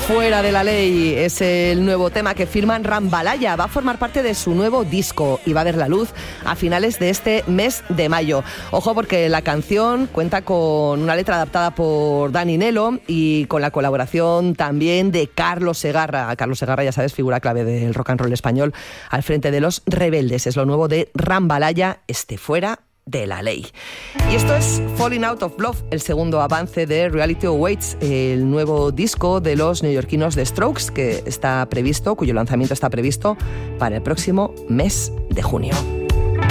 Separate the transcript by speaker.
Speaker 1: Fuera de la ley es el nuevo tema que firman Rambalaya. Va a formar parte de su nuevo disco y va a ver la luz a finales de este mes de mayo. Ojo, porque la canción cuenta con una letra adaptada por Dani Nelo y con la colaboración también de Carlos Segarra. Carlos Segarra, ya sabes, figura clave del rock and roll español al frente de Los Rebeldes. Es lo nuevo de Rambalaya, Fuera de la ley. Y esto es Falling Out of Love, el segundo avance de Reality Awaits, el nuevo disco de los neoyorquinos The Strokes, cuyo lanzamiento está previsto para el próximo mes de junio.